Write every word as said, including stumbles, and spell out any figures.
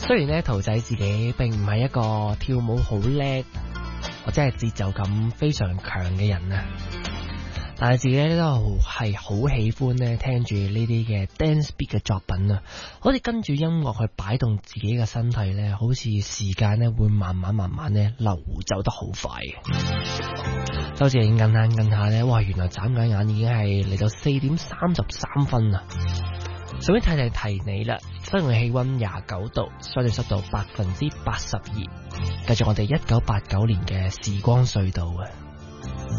雖然咧桃仔自己並唔係一個跳舞好叻或者係節奏感非常強嘅人啊，但係自己咧都係好喜歡咧聽住呢啲嘅 dance beat 嘅作品啊，好似跟住音樂去擺動自己嘅身體咧，好似時間咧會慢慢慢慢咧流走得好快嘅。就好似你摁下摁下咧，哇！原來眨眼眼已經係嚟到四點三十三分啦。順便提提提你啦，室外氣溫廿九度，相對濕度百分之八十二。繼續我哋一九八九年嘅時光隧道啊！